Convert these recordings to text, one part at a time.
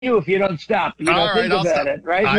you if you don't stop. You know, All right, think I'll about stop. it, right?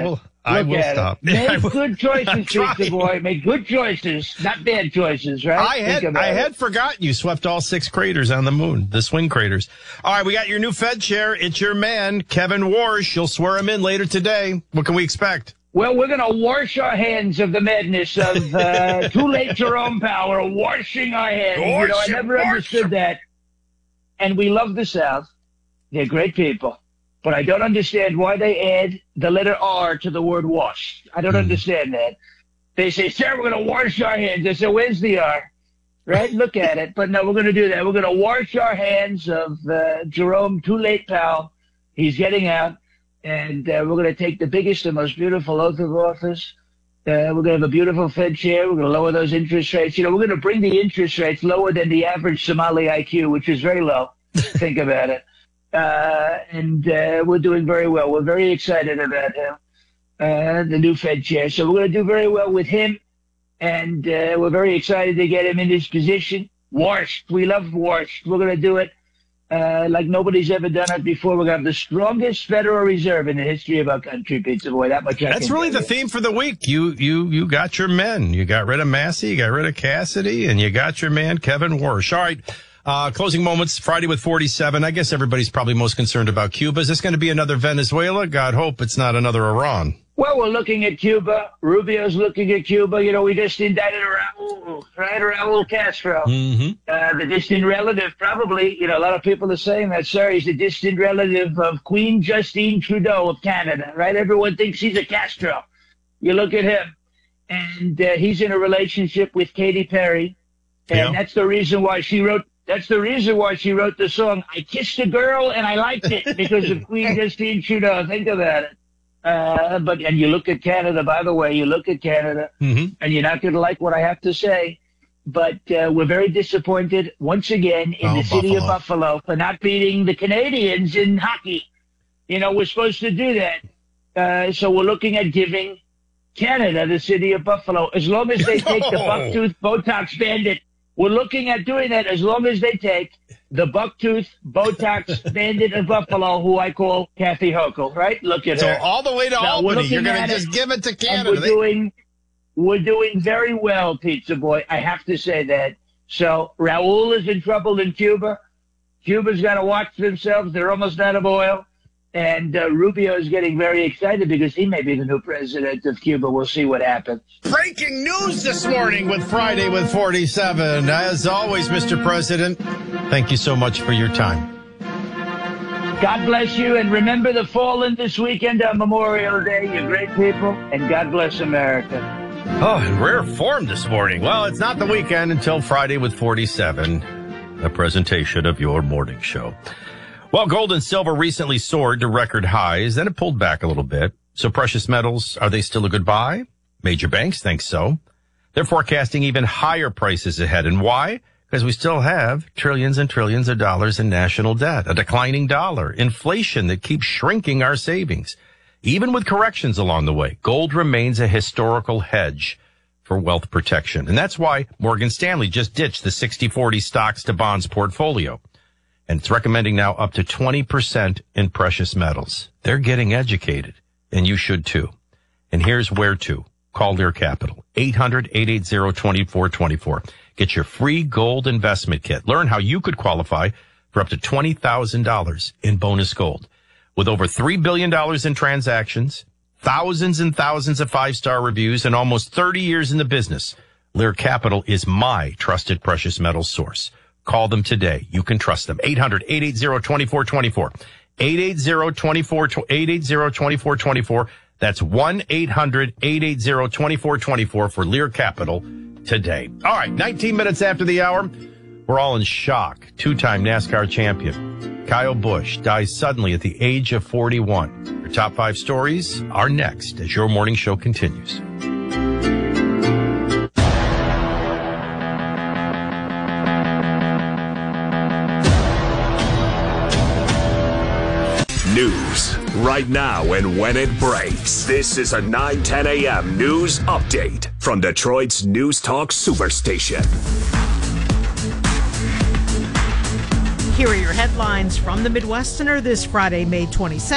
I will stop. Make good choices, pizza boy. Make good choices, not bad choices, right? I had forgotten you swept all 6 craters on the moon, the swing craters. All right, we got your new Fed chair. It's your man, Kevin Warsh. You'll swear him in later today. What can we expect? Well, we're going to wash our hands of the madness of too late Jerome Powell. Washing our hands. I never understood that. And we love the South. They're great people. But I don't understand why they add the letter R to the word wash. I don't understand that. They say, sir, we're going to wash our hands. I said, where's the R? Right? Look at it. But no, we're going to do that. We're going to wash our hands of Jerome Too Late Powell. He's getting out. And we're going to take the biggest and most beautiful oath of office. We're going to have a beautiful Fed chair. We're going to lower those interest rates. We're going to bring the interest rates lower than the average Somali IQ, which is very low. Think about it. And we're doing very well. We're very excited about him, the new Fed chair. So we're going to do very well with him, and we're very excited to get him in his position. Washed. We love washed. We're going to do it like nobody's ever done it before. We're going to have the strongest Federal Reserve in the history of our country, Pizza Boy. That much I That's really the theme for the week. You got your men. You got rid of Massey, you got rid of Cassidy, and you got your man, Kevin Warsh. All right. Closing moments, Friday with 47. I guess everybody's probably most concerned about Cuba. Is this going to be another Venezuela? God hope it's not another Iran. Well, we're looking at Cuba. Rubio's looking at Cuba. We just indicted Raul, right? Raul Castro. The distant relative, probably. A lot of people are saying that, sir, he's the distant relative of Queen Justine Trudeau of Canada, right? Everyone thinks he's a Castro. You look at him, and he's in a relationship with Katy Perry, and that's the reason why she wrote. That's the reason why she wrote the song, I Kissed a Girl and I Liked It, because of Queen Justine Trudeau. Think about it. And you look at Canada, by the way, and you're not going to like what I have to say, but we're very disappointed once again in the city of Buffalo for not beating the Canadians in hockey. We're supposed to do that. So we're looking at giving Canada the city of Buffalo, as long as they take the Bucktooth Botox Bandit. We're looking at doing that as long as they take the Bucktooth Botox Bandit of Buffalo, who I call Kathy Hochul, right? Look at her. So all the way to Albany, you're going to just give it to Canada. We're doing very well, Pizza Boy. I have to say that. So Raul is in trouble in Cuba. Cuba's got to watch themselves. They're almost out of oil. And Rubio is getting very excited because he may be the new president of Cuba. We'll see what happens. Breaking news this morning with Friday with 47. As always, Mr. President, thank you so much for your time. God bless you. And remember the fallen this weekend on Memorial Day. You're great people. And God bless America. Oh, in rare form this morning. Well, it's not the weekend until Friday with 47, a presentation of your morning show. Well, gold and silver recently soared to record highs, then it pulled back a little bit. So precious metals, are they still a good buy? Major banks think so. They're forecasting even higher prices ahead. And why? Because we still have trillions and trillions of dollars in national debt, a declining dollar, inflation that keeps shrinking our savings. Even with corrections along the way, gold remains a historical hedge for wealth protection. And that's why Morgan Stanley just ditched the 60-40 stocks to bonds portfolio. And it's recommending now up to 20% in precious metals. They're getting educated, and you should too. And here's where to. Call Lear Capital, 800-880-2424. Get your free gold investment kit. Learn how you could qualify for up to $20,000 in bonus gold. With over $3 billion in transactions, thousands and thousands of five-star reviews, and almost 30 years in the business, Lear Capital is my trusted precious metals source. Call them today. You can trust them. 800-880-2424. 880-2424. That's 1-800-880-2424 for Lear Capital today. All right, 19 minutes after the hour, we're all in shock. Two-time NASCAR champion Kyle Busch dies suddenly at the age of 41. Your top 5 stories are next as your morning show continues. News right now and when it breaks. This is a 9:10 a.m. news update from Detroit's News Talk Superstation. Here are your headlines from the Midwesterner this Friday, May 22nd.